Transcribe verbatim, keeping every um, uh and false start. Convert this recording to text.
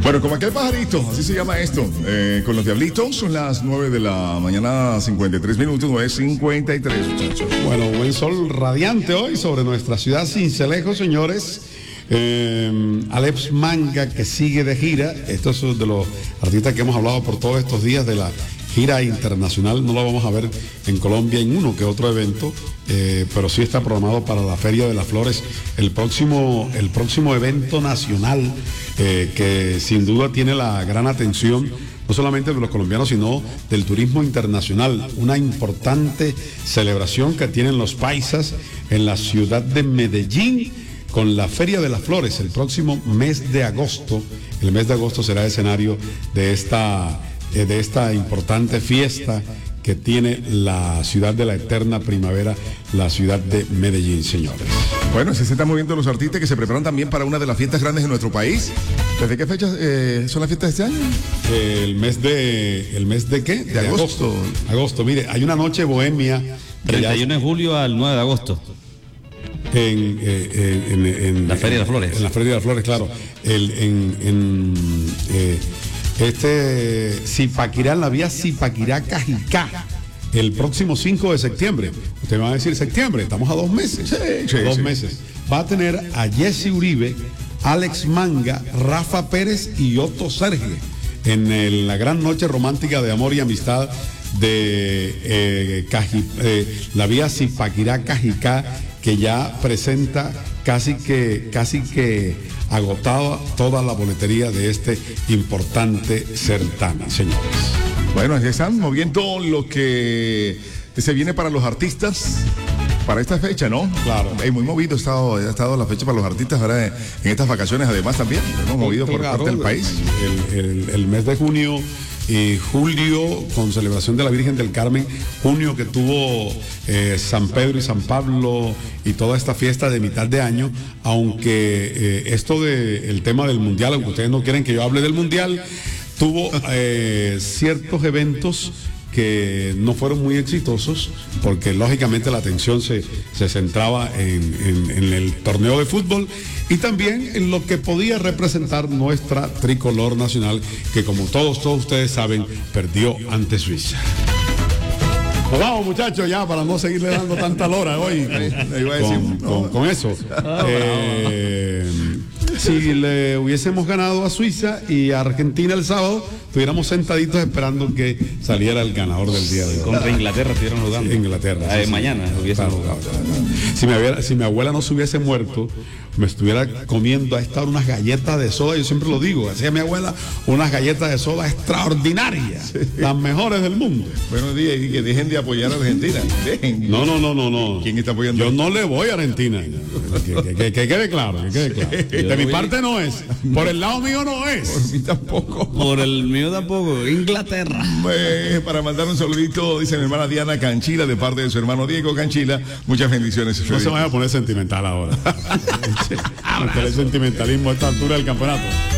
Bueno, como aquel pajarito, así se llama esto. Eh, con los diablitos son las nueve de la mañana, cincuenta y tres minutos, nueve cincuenta y tres, muchachos. Bueno, buen sol radiante hoy sobre nuestra ciudad Sincelejo, señores. Eh, Alex Manga, que sigue de gira. Esto es de los artistas que hemos hablado por todos estos días de la gira internacional. No lo vamos a ver en Colombia en uno que otro evento, eh, pero sí está programado para la Feria de las Flores, el próximo, el próximo evento nacional, eh, que sin duda tiene la gran atención no solamente de los colombianos, sino del turismo internacional. Una importante celebración que tienen los paisas en la ciudad de Medellín, con la Feria de las Flores, el próximo mes de agosto. El mes de agosto será escenario de esta, de esta importante fiesta que tiene la ciudad de la eterna primavera, la ciudad de Medellín, señores. Bueno, así se están moviendo los artistas que se preparan también para una de las fiestas grandes de nuestro país. ¿Desde qué fechas eh, son las fiestas de este año? El mes de... ¿El mes de qué? De, de agosto. agosto. Agosto, mire, hay una noche bohemia. treinta y uno de julio al nueve de agosto. En, eh, en, en, en la Feria de las Flores. En la Feria de las Flores, claro. El, en, en eh, este Zipaquirá, en la vía Zipaquirá Cajicá, el próximo cinco de septiembre. Usted me va a decir septiembre, estamos a dos meses. Sí, sí, a dos sí. meses. Va a tener a Jesse Uribe, Alex Manga, Rafa Pérez y Otto Serge en el, la gran noche romántica de amor y amistad de eh, Caji, eh, la vía Zipaquirá Cajicá, que ya presenta casi que casi que agotada toda la boletería de este importante certamen, señores. Bueno, así están moviendo lo que se viene para los artistas para esta fecha, ¿no? Claro. Es muy movido, ha estado, ha estado la fecha para los artistas ahora en, en estas vacaciones, además también hemos movido por Claro, parte del país. El, el, el mes de junio y julio con celebración de la Virgen del Carmen, junio que tuvo eh, San Pedro y San Pablo y toda esta fiesta de mitad de año, aunque eh, esto de el tema del mundial, aunque ustedes no quieren que yo hable del mundial, tuvo eh, ciertos eventos que no fueron muy exitosos, porque lógicamente la atención se, se centraba en, en, en el torneo de fútbol y también en lo que podía representar nuestra tricolor nacional, que como todos, todos ustedes saben, perdió ante Suiza. Nos vamos, muchachos, ya para no seguirle dando tanta lora hoy con, con, con eso. Eh, si le hubiésemos ganado a Suiza y a Argentina el sábado, estuviéramos sentaditos esperando que saliera el ganador del día de hoy. Contra Inglaterra estuvieron jugando. Inglaterra. Ah, Sí, sí. mañana hubiesen Claro, jugado. claro, claro. Si, me hubiera- si mi abuela no se hubiese muerto, me estuviera comiendo a esta hora unas galletas de soda. Yo siempre lo digo, hacía mi abuela unas galletas de soda extraordinarias, las mejores del mundo. Buenos días y que dejen de apoyar a Argentina. Dejen. No, no, no, no, no. ¿Quién está apoyando? Yo no le voy a Argentina. Que, que- que- que quede claro, que quede claro. De mi voy- parte no es. Por el lado mío no Por es. mí tampoco. Por el mío tampoco. Inglaterra. Eh, para mandar un saludito, dice mi hermana Diana Canchila, de parte de su hermano Diego Canchila. Muchas bendiciones. No se vaya a poner sentimental ahora. El sentimentalismo a esta altura del campeonato.